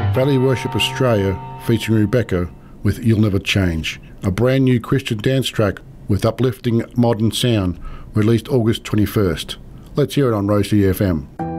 Valley Worship Australia featuring Rebecca with You'll Never Change, a brand new Christian dance track with uplifting modern sound, released August 21st. Let's hear it on Rosie FM.